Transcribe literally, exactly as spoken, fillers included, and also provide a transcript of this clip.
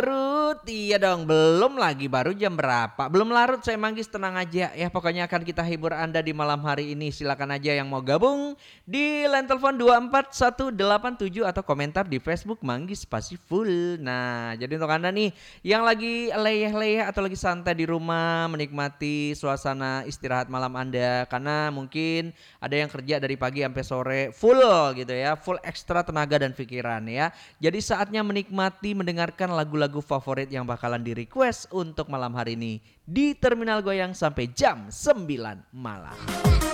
Larut, iya dong, belum lagi, baru jam berapa? Belum larut saya Manggis, tenang aja ya, pokoknya akan kita hibur Anda di malam hari ini. Silakan aja yang mau gabung di line telepon dua empat satu delapan tujuh atau komentar di Facebook Manggis Spasi Full. Nah, jadi untuk Anda nih yang lagi leyeh-leyeh atau lagi santai di rumah menikmati suasana istirahat malam Anda, karena mungkin ada yang kerja dari pagi sampai sore full gitu ya, full ekstra tenaga dan pikiran ya. Jadi saatnya menikmati mendengarkan lagu-lagu favorit yang bakalan di-request untuk malam hari ini di Terminal Goyang sampai jam sembilan malam.